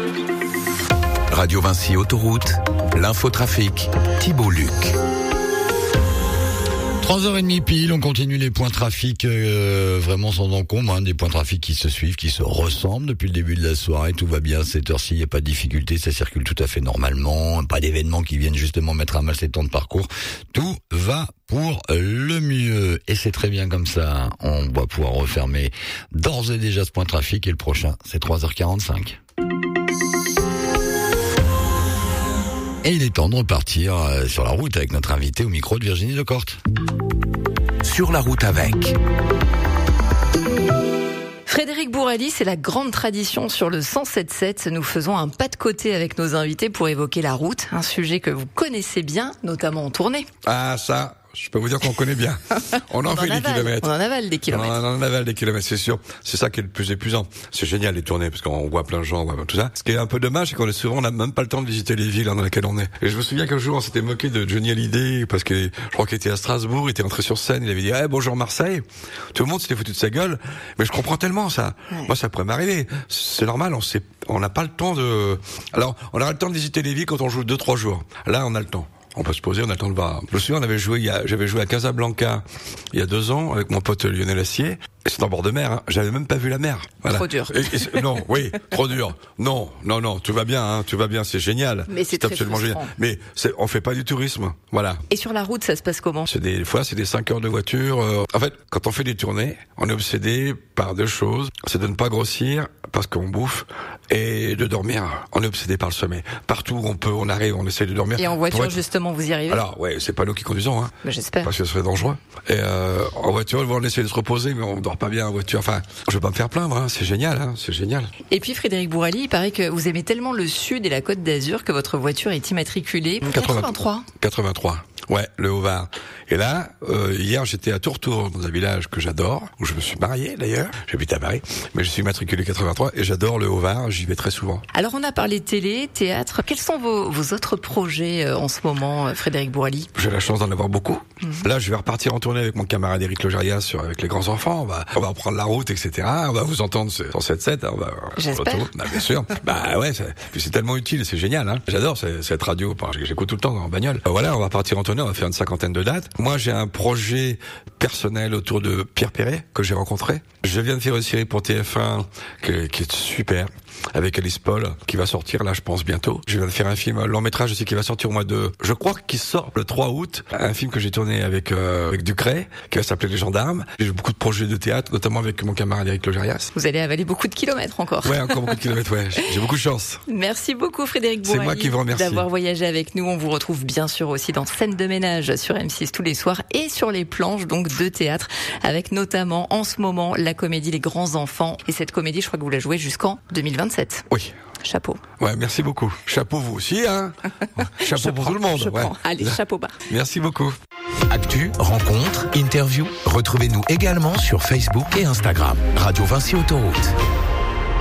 Radio Vinci Autoroute, l'infotrafic, Thibault Luc. 3h30 pile, on continue les points trafic vraiment sans encombre, des points trafic qui se suivent, qui se ressemblent depuis le début de la soirée. Tout va bien à cette heure-ci, il n'y a pas de difficulté, ça circule tout à fait normalement, pas d'événements qui viennent justement mettre à mal ces temps de parcours. Tout va pour le mieux et c'est très bien comme ça. On va pouvoir refermer d'ores et déjà ce point trafic et le prochain, c'est 3h45. Et il est temps de repartir sur la route avec notre invité au micro de Virginie Lecorte. Sur la route avec Frédéric Bourali, c'est la grande tradition sur le 107.7. Nous faisons un pas de côté avec nos invités pour évoquer la route, un sujet que vous connaissez bien, notamment en tournée. Ah ça, je peux vous dire qu'on connaît bien. On en fait des kilomètres. On en avale des kilomètres. On en avale des kilomètres, c'est sûr. C'est ça qui est le plus épuisant. C'est génial les tournées parce qu'on voit plein de gens, on voit tout ça. Ce qui est un peu dommage, c'est qu'on est souvent, on n'a même pas le temps de visiter les villes dans lesquelles on est. Et je me souviens qu'un jour, on s'était moqué de Johnny Hallyday parce que je crois qu'il était à Strasbourg, il était entré sur scène, il avait dit bonjour Marseille. Tout le monde s'était foutu de sa gueule. Mais je comprends tellement ça. Ouais. Moi, ça pourrait m'arriver. C'est normal. On n'a pas le temps de. Alors, on aura le temps de visiter les villes quand on joue 2-3 jours. Là, on a le temps. On peut se poser, on a le temps de voir. Je me souviens, j'avais joué à Casablanca il y a 2 ans avec mon pote Lionel Assier. Et c'est en bord de mer, J'avais même pas vu la mer. Voilà. Trop dur. Non, oui, trop dur. Non, tout va bien, tout va bien, c'est génial. Mais c'est absolument génial. Mais on fait pas du tourisme, voilà. Et sur la route, ça se passe comment? Des fois, c'est des 5 heures de voiture. En fait, quand on fait des tournées, on est obsédé par 2 choses. C'est de ne pas grossir, parce qu'on bouffe, et de dormir. On est obsédé par le sommeil. Partout où on arrive, on essaie de dormir. Et en voiture, justement, vous y arrivez? Alors, ouais, c'est pas nous qui conduisons, Mais j'espère. Parce que ce serait dangereux. Et en voiture, on essaie de se reposer, mais on dort pas bien en voiture. Enfin, je vais pas me faire plaindre, c'est génial, c'est génial. Et puis Frédéric Bourali, il paraît que vous aimez tellement le sud et la Côte d'Azur que votre voiture est immatriculée 83. 83. Ouais, le Haut-Var. Et là, hier, j'étais à Tourtour, dans un village que j'adore, où je me suis marié d'ailleurs. J'habite à Paris, mais je suis immatriculé 83 et j'adore le Haut-Var, j'y vais très souvent. Alors on a parlé télé, théâtre. Quels sont vos autres projets en ce moment, Frédéric Bourali? J'ai la chance d'en avoir beaucoup. Là, je vais repartir en tournée avec mon camarade Éric Logérias avec les grands enfants. On va reprendre la route, etc. On va vous entendre sur 107.7. J'espère. Bien sûr. Ouais, c'est tellement utile, c'est génial. J'adore cette radio. J'écoute tout le temps en bagnole. Voilà, on va partir en tournée. On va faire une 50aine de dates. Moi, j'ai un projet personnel autour de Pierre Perret, que j'ai rencontré. Je viens de faire une série pour TF1 qui est super, avec Alice Paul, qui va sortir là, je pense, bientôt. Je viens de faire un film long métrage aussi qui va sortir au mois de... Je crois qu'il sort le 3 août. Un film que j'ai tourné avec Ducret, qui va s'appeler Les Gendarmes. J'ai beaucoup de projets de théâtre, notamment avec mon camarade Éric Logérias. Vous allez avaler beaucoup de kilomètres encore. Ouais, encore beaucoup de kilomètres, ouais. J'ai beaucoup de chance. Merci beaucoup Frédéric Bourali. C'est moi qui vous remercie d'avoir voyagé avec nous. On vous retrouve bien sûr aussi dans Scène de ménage sur M6 tous les soirs et sur les planches donc de théâtre, avec notamment en ce moment la comédie Les Grands Enfants. Et cette comédie, je crois que vous la jouez jusqu'en 2027. Oui. Chapeau. Ouais, merci beaucoup. Chapeau vous aussi, Chapeau pour tout le monde. Ouais. Allez, chapeau bas. Merci beaucoup. Actu, rencontres, interviews. Retrouvez-nous également sur Facebook et Instagram. Radio Vinci Autoroute.